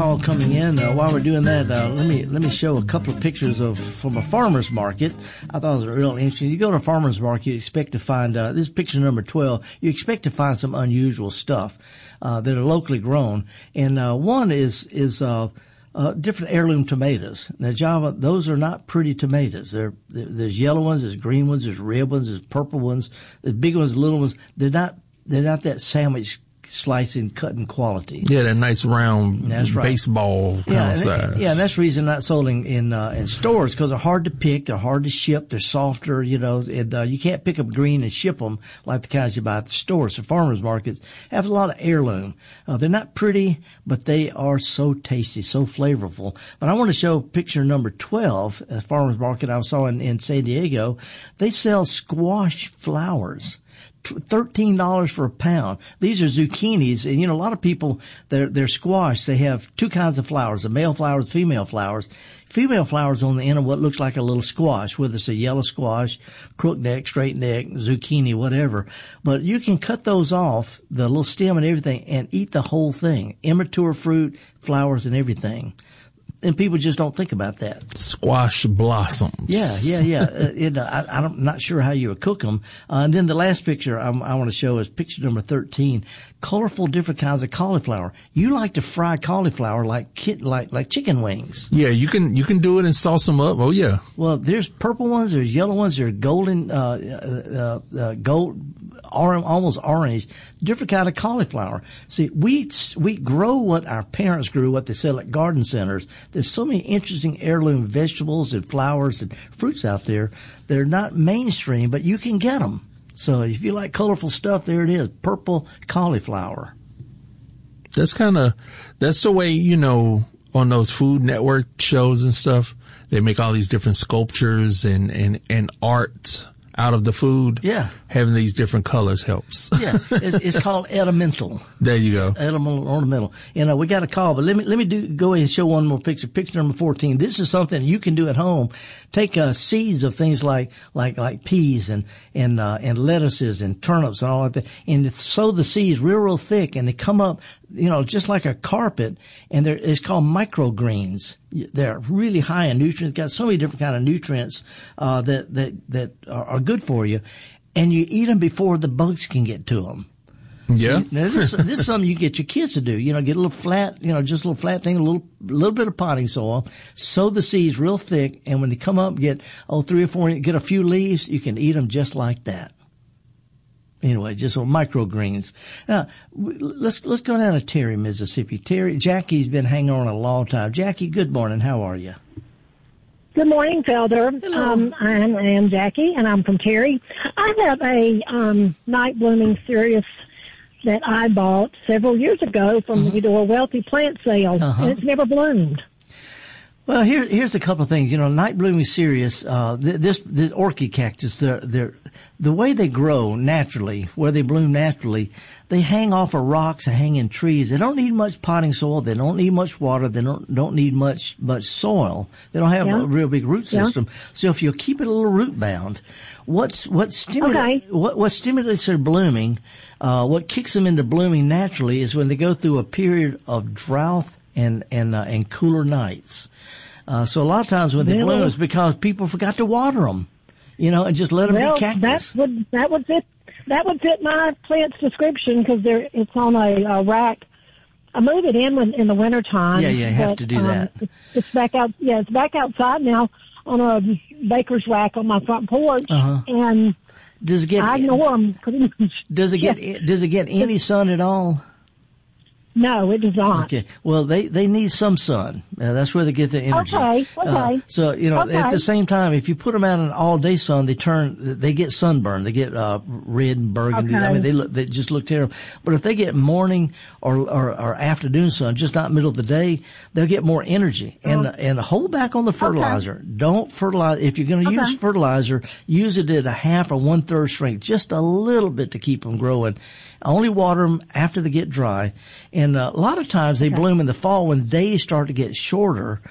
call coming in. While we're doing that, let me show a couple of pictures from a farmer's market. I thought it was real interesting. You go to a farmer's market, you expect to find, this is picture number 12, you expect to find some unusual stuff, that are locally grown. And, one is different heirloom tomatoes. Now, Java, those are not pretty tomatoes. There's yellow ones, there's green ones, there's red ones, there's purple ones, there's big ones, little ones. They're not that sandwich slicing, cutting quality. Yeah, that nice round baseball kind of size. Yeah, and that's the reason not sold in stores, because they're hard to pick, they're hard to ship, they're softer, and you can't pick up green and ship them like the kinds you buy at the stores. So farmers markets have a lot of heirloom. They're not pretty, but they are so tasty, so flavorful. But I want to show picture number 12, a farmers market I saw in San Diego. They sell squash flowers. $13 for a pound. These are zucchinis, and a lot of people, they're squash. They have two kinds of flowers: the male flowers, female flowers. Female flowers on the end of what looks like a little squash, whether it's a yellow squash, crook neck, straight neck, zucchini, whatever. But you can cut those off, the little stem and everything, and eat the whole thing. Immature fruit, flowers, and everything. And people just don't think about that. Squash blossoms. Yeah. I'm not sure how you would cook them. And then the last picture I want to show is picture number 13. Colorful, different kinds of cauliflower. You like to fry cauliflower like chicken wings. Yeah, you can do it and sauce them up. Oh yeah. Well, there's purple ones, there's yellow ones, there's golden, almost orange, different kind of cauliflower. See, we grow what our parents grew, what they sell at garden centers. There's so many interesting heirloom vegetables and flowers and fruits out there. They're not mainstream, but you can get them. So if you like colorful stuff, there it is, purple cauliflower. That's the way, on those Food Network shows and stuff, they make all these different sculptures and art out of the food. Yeah. Having these different colors helps. Yeah. It's called ornamental. There you go. Ornamental. We got a call, but let me go ahead and show one more picture. Picture number 14. This is something you can do at home. Take, seeds of things like peas and lettuces and turnips and all like that, and sow the seeds real thick, and they come up, just like a carpet, and it's called microgreens. They're really high in nutrients, got so many different kind of nutrients, that are good for you, and you eat them before the bugs can get to them. Yeah. See, now this is something you get your kids to do. Get a little flat, just a little flat thing, a little bit of potting soil, sow the seeds real thick, and when they come up, get 3 or 4, get a few leaves, you can eat them just like that. Anyway, just microgreens. Now, let's go down to Terry, Mississippi. Terry, Jackie's been hanging on a long time. Jackie, good morning. How are you? Good morning, Felder. Hello. I am Jackie, and I'm from Terry. I have a night blooming cereus that I bought several years ago from a wealthy plant sale, and it's never bloomed. Well, here's a couple of things. Night blooming cereus, this orchid cactus, the way they grow naturally, where they bloom naturally, they hang off of rocks and hang in trees. They don't need much potting soil. They don't need much water. They don't need much soil. They don't have a real big root system. So if you'll keep it a little root bound, what stimulates their blooming, what kicks them into blooming naturally is when they go through a period of drought and cooler nights. So a lot of times when they bloom, it's because people forgot to water them, and just let them be cactus. That would fit my plant's description, because it's on a rack. I move it in the wintertime. Yeah, you have to do that. It's back out. Yeah, it's back outside now on a baker's rack on my front porch, and I ignore them. Does it get any sun at all? No, it does not. Okay. Well, they need some sun. That's where they get the energy. Okay. So, at the same time, if you put them out in all day sun, they get sunburn. They get, red and burgundy. Okay. I mean, they just look terrible. But if they get morning or afternoon sun, just not middle of the day, they'll get more energy. And hold back on the fertilizer. Okay. Don't fertilize. If you're going to use fertilizer, use it at a half or 1/3 strength, just a little bit to keep them growing. Only water them after they get dry. And a lot of times they bloom in the fall when days start to get shorter.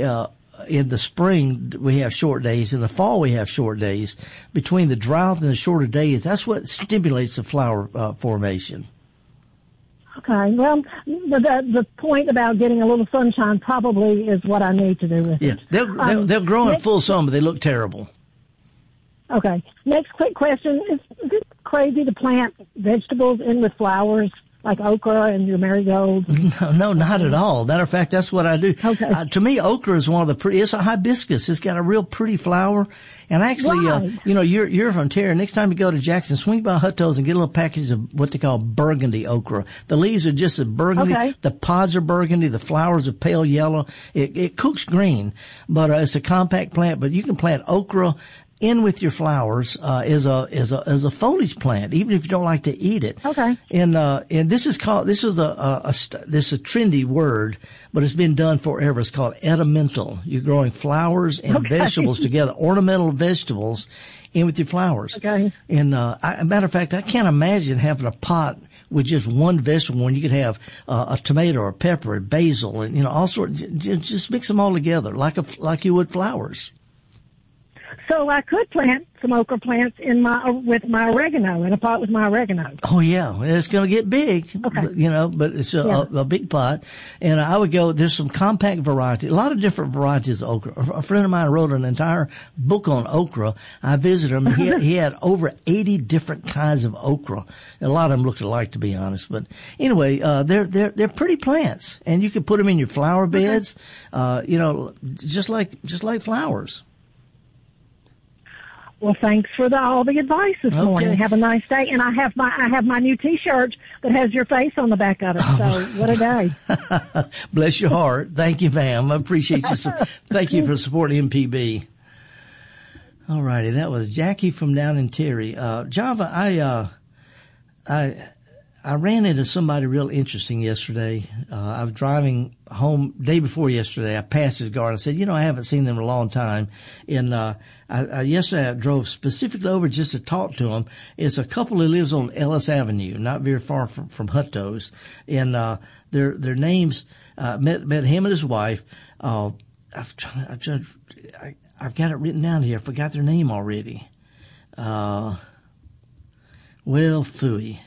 In the spring, we have short days. In the fall, we have short days. Between the drought and the shorter days, that's what stimulates the flower formation. Okay. Well, the point about getting a little sunshine probably is what I need to do with it. They'll grow in full sun, but they look terrible. Okay. Next quick question. Is it crazy to plant vegetables in with flowers like okra and your marigolds? No, not at all. Matter of fact, that's what I do. Okay. To me, okra is one of the pretty, it's a hibiscus. It's got a real pretty flower. And actually, right. You're from Terry. Next time you go to Jackson, swing by Hutto's and get a little package of what they call burgundy okra. The leaves are just a burgundy. Okay. The pods are burgundy. The flowers are pale yellow. It cooks green, but it's a compact plant. But you can plant okra in with your flowers, is a foliage plant, even if you don't like to eat it. Okay. And this is a trendy word, but it's been done forever. It's called ornamental. You're growing flowers and vegetables together, ornamental vegetables in with your flowers. Okay. And, matter of fact, I can't imagine having a pot with just one vegetable when you could have, a tomato or pepper and basil and, all sorts, just mix them all together like you would flowers. So I could plant some okra plants with my oregano, in a pot with my oregano. Oh yeah, it's going to get big, okay. But it's a big pot. And I would go, there's some compact variety, a lot of different varieties of okra. A friend of mine wrote an entire book on okra. I visited him. He had over 80 different kinds of okra. And a lot of them looked alike, to be honest. But anyway, they're pretty plants, and you can put them in your flower beds, just like flowers. Well, thanks for all the advice this morning. Have a nice day. And I have my new T-shirt that has your face on the back of it. So what a day! Bless your heart. Thank you, ma'am. I appreciate you. Thank you for supporting MPB. All righty, that was Jackie from down in Terry. Java, I ran into somebody real interesting yesterday. I was driving home day before yesterday. I passed his garden. I said, I haven't seen them in a long time. And, yesterday I drove specifically over just to talk to him. It's a couple who lives on Ellis Avenue, not very far from Hutto's. And, their names, met him and his wife. I've got it written down here. I forgot their name already. Phooey.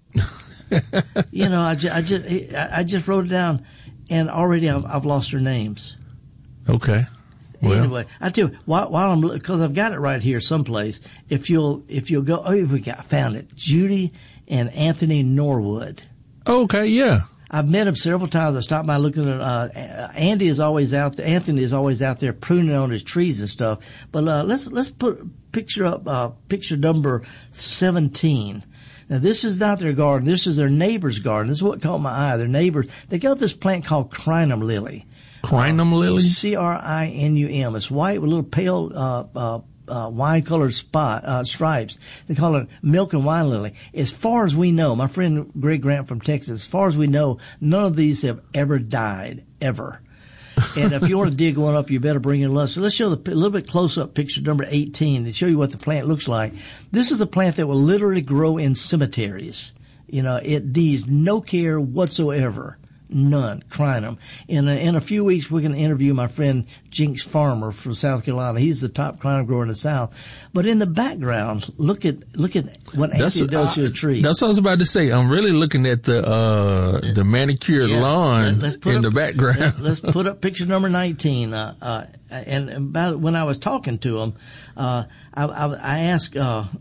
I just wrote it down, and already I've lost their names. Okay. Well. Anyway, I tell you, while I'm, because I've got it right here someplace. If you'll go, found it. Judy and Anthony Norwood. Okay, yeah. I've met them several times. I stopped by looking at, Anthony is always out there pruning on his trees and stuff. But, let's put picture number 17. Now, this is not their garden. This is their neighbor's garden. This is what caught my eye. Their neighbors, they got this plant called crinum lily. Crinum lily? CRINUM. It's white with little pale, wine-colored stripes. They call it milk and wine lily. As far as we know, my friend Greg Grant from Texas, as far as we know, none of these have ever died, ever. And if you want to dig one up, you better bring in lunch. So let's show a little bit close-up picture number 18 to show you what the plant looks like. This is a plant that will literally grow in cemeteries. It needs no care whatsoever. None. Crinum. In a few weeks, we're going to interview my friend Jinx Farmer from South Carolina. He's the top crinum grower in the South. But in the background, look at what Anthony does to a tree. That's what I was about to say. I'm really looking at the manicured lawn in the background. Let's put up picture number 19. And about when I was talking to him, I asked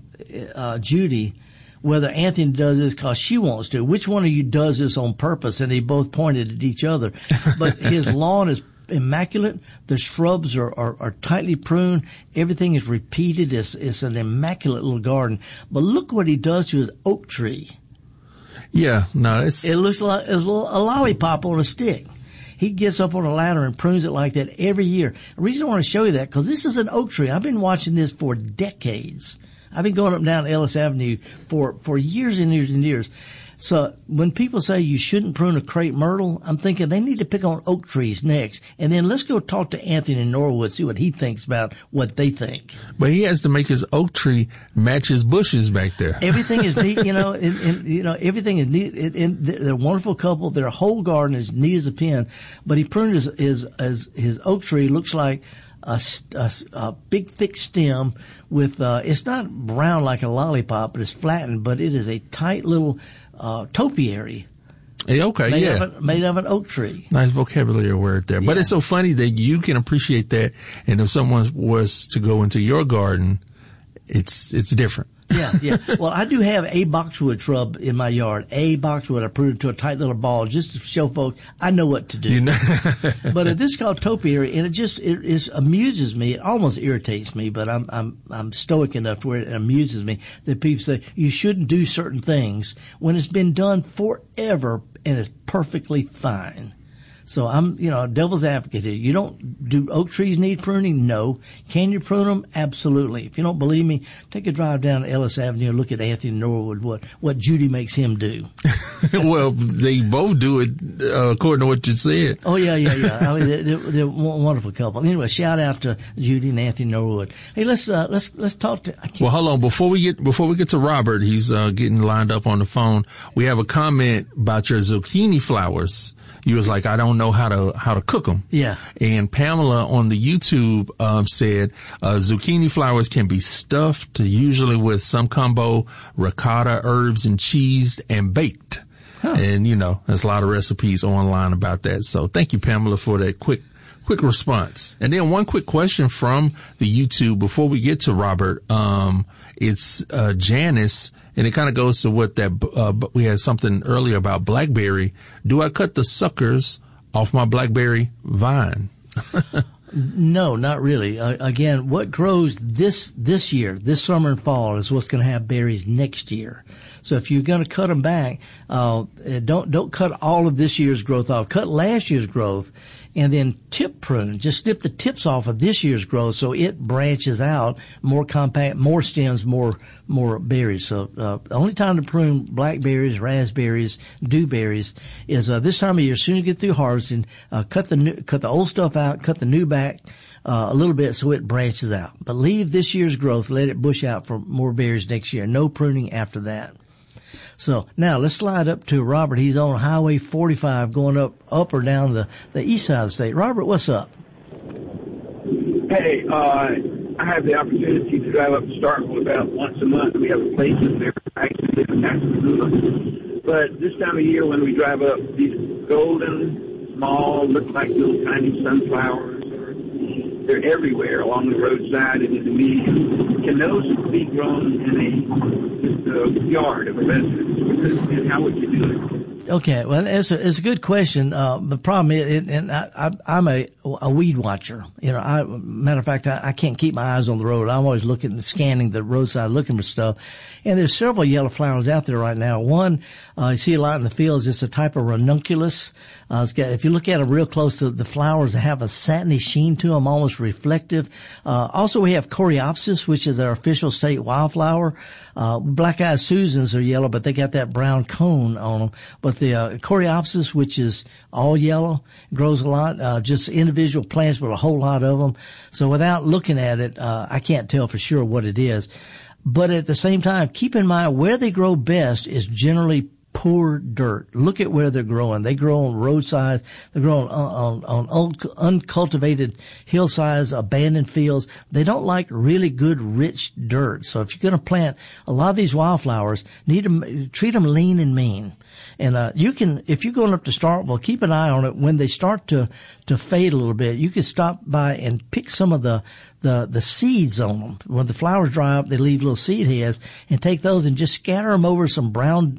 Judy whether Anthony does this because she wants to. Which one of you does this on purpose? And they both pointed at each other. But his lawn is immaculate. The shrubs are tightly pruned. Everything is repeated. It's an immaculate little garden. But look what he does to his oak tree. Yeah, no, it looks like a lollipop on a stick. He gets up on a ladder and prunes it like that every year. The reason I want to show you that, because this is an oak tree. I've been watching this for decades. I've been going up and down Ellis Avenue for years and years and years. So when people say you shouldn't prune a crepe myrtle, I'm thinking they need to pick on oak trees next. And then let's go talk to Anthony Norwood, see what he thinks about what they think. But he has to make his oak tree match his bushes back there. Everything is neat, everything is neat. They're a wonderful couple. Their whole garden is neat as a pin. But he pruned his oak tree looks like a big thick stem with, it's not brown like a lollipop, but it's flattened, but it is a tight little, topiary. Hey, okay, made of an oak tree. Nice vocabulary word there. But it's so funny that you can appreciate that. And if someone was to go into your garden, it's different. Yeah. Well, I do have a boxwood shrub in my yard. A boxwood. I pruned it to a tight little ball just to show folks I know what to do. But this is called topiary, and it amuses me. It almost irritates me, but I'm stoic enough to where it amuses me that people say you shouldn't do certain things when it's been done forever and it's perfectly fine. So I'm, devil's advocate here. Do oak trees need pruning? No. Can you prune them? Absolutely. If you don't believe me, take a drive down Ellis Avenue and look at Anthony Norwood, what Judy makes him do. Well, they both do it, according to what you said. Oh, yeah. I mean, they're a wonderful couple. Anyway, shout out to Judy and Anthony Norwood. Hey, let's talk to, well, hold on. Before we get to Robert, he's, getting lined up on the phone. We have a comment about your zucchini flowers. You was like, I don't know how to cook them. Yeah. And Pamela on the YouTube, said, zucchini flowers can be stuffed, usually with some combo, ricotta, herbs, and cheese, and baked. Huh. And, there's a lot of recipes online about that. So thank you, Pamela, for that quick response. And then one quick question from the YouTube before we get to Robert. It's, Janice. And it kind of goes to what we had something earlier about blackberry. Do I cut the suckers off my blackberry vine? No, not really. Again, what grows this year, this summer and fall, is what's going to have berries next year. So if you're going to cut them back, don't cut all of this year's growth off. Cut last year's growth and then tip prune. Just snip the tips off of this year's growth so it branches out more compact, more stems, more berries. So the only time to prune blackberries, raspberries, dewberries is this time of year. As soon as you get through harvesting, cut the old stuff out, cut the new back a little bit so it branches out. But leave this year's growth, let it bush out for more berries next year. No pruning after that. So now let's slide up to Robert. He's on Highway 45 going up or down the east side of the state. Robert, what's up? Hey, I have the opportunity to drive up to Starkville about once a month. We have a place in there. I actually live in Pascagoula. But this time of year when we drive up, these golden, small, look like little tiny sunflowers, they're everywhere along the roadside and in the median. Can those be grown in a yard of a residence? And how would you do it? Okay, well, it's a good question. The problem is, and I'm a weed watcher. Matter of fact, I can't keep my eyes on the road. I'm always scanning the roadside, looking for stuff. And there's several yellow flowers out there right now. One, you see a lot in the fields. It's a type of ranunculus. If you look at them real close, the flowers have a satiny sheen to them, almost reflective. Also, we have Coreopsis, which is our official state wildflower. Black-eyed Susans are yellow, but they got that brown cone on them. But the Coreopsis, which is all yellow, grows a lot, just individual plants with a whole lot of them. So without looking at it, I can't tell for sure what it is. But at the same time, keep in mind where they grow best is generally poor dirt. Look at where they're growing. They grow on roadsides. They grow on uncultivated hillsides, abandoned fields. They don't like really good, rich dirt. So if you're going to plant a lot of these wildflowers, treat them lean and mean. And if you're going up to Starkville, keep an eye on it. When they start to fade a little bit, you can stop by and pick some of the seeds on them. When the flowers dry up, they leave little seed heads, and take those and just scatter them over some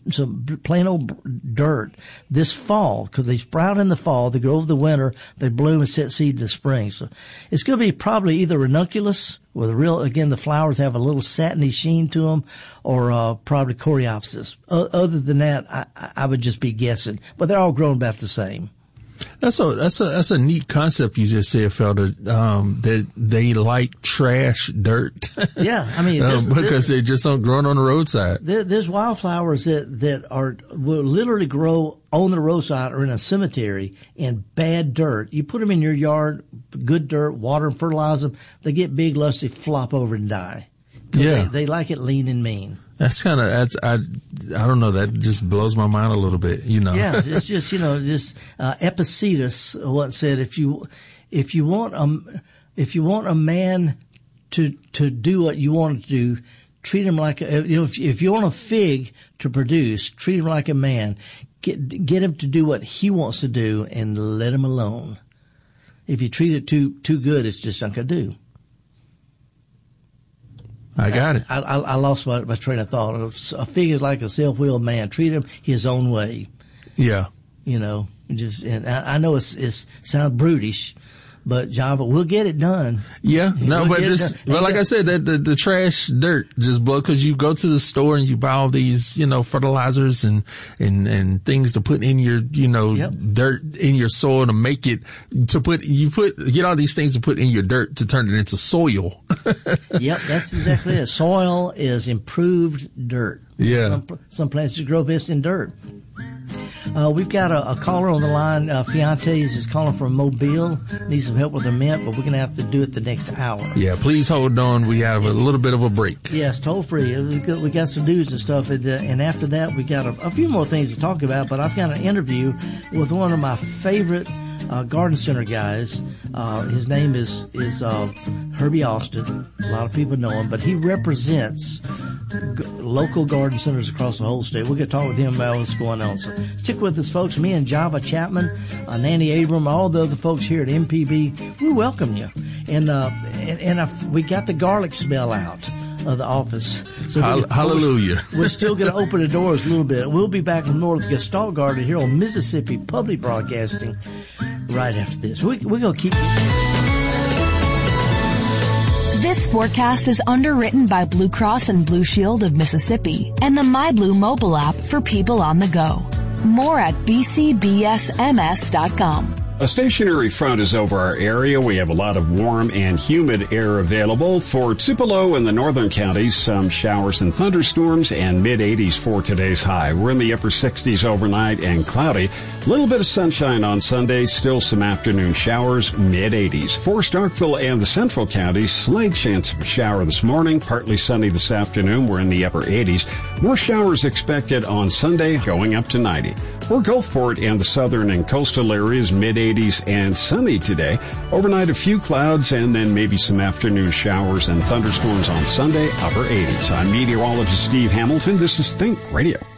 plain old dirt this fall, because they sprout in the fall, they grow over the winter, they bloom and set seed in the spring. So it's going to be probably either ranunculus, with the flowers have a little satiny sheen to them, or probably Coreopsis. Other than that, I would just be guessing, but they're all growing about the same. That's a neat concept you just said, Felder, that they like trash dirt. Yeah, I mean, because they just don't grow on the roadside. There's wildflowers that will literally grow on the roadside or in a cemetery in bad dirt. You put them in your yard, good dirt, water and fertilize them, they get big, lusty, flop over and die. Yeah. They like it lean and mean. That's kind of, I don't know, that just blows my mind a little bit, Yeah, it's just, Epictetus once said, if you want a man to do what you want to do, treat him like, if you want a fig to produce, treat him like a man. get him to do what he wants to do and let him alone. If you treat it too good, it's just not going to do. I got it. I lost my train of thought. A fig is like a self-willed man. Treat him his own way. Yeah. And I know it sounds brutish, but Java, we'll get it done. Yeah. No, but like I said, the trash dirt just blow, cause you go to the store and you buy all these, fertilizers and things to put in your, dirt in your soil to make it, get all these things to put in your dirt to turn it into soil. Yep. That's exactly it. Soil is improved dirt. Yeah. Some plants grow best in dirt. We've got a caller on the line. Fiantes is calling from Mobile. Needs some help with her mint, but we're going to have to do it the next hour. Yeah, please hold on. We have a little bit of a break. Yes, toll free. We got some news and stuff. And after that, we got a few more things to talk about, but I've got an interview with one of my favorite garden center guys. His name is Herbie Austin. A lot of people know him, but he represents local garden centers across the whole state. We're going to talk with him about what's going on. So stick with us, folks. Me and Java Chapman, Nanny Abram, all the other folks here at MPB, we welcome you. And we got the garlic smell out of the office. So hallelujah. We're still going to open the doors a little bit. We'll be back from North Gestalt Garden here on Mississippi Public Broadcasting right after this. We're going to keep... This forecast is underwritten by Blue Cross and Blue Shield of Mississippi and the MyBlue mobile app for people on the go. More at bcbsms.com. A stationary front is over our area. We have a lot of warm and humid air available. For Tupelo and the northern counties, some showers and thunderstorms and mid-80s for today's high. We're in the upper 60s overnight and cloudy. A little bit of sunshine on Sunday, still some afternoon showers, mid-80s. For Starkville and the central counties, slight chance of a shower this morning, partly sunny this afternoon. We're in the upper 80s. More showers expected on Sunday, going up to 90. For Gulfport and the southern and coastal areas, mid-80s and sunny today. Overnight, a few clouds and then maybe some afternoon showers and thunderstorms on Sunday, upper 80s. I'm meteorologist Steve Hamilton. This is Think Radio.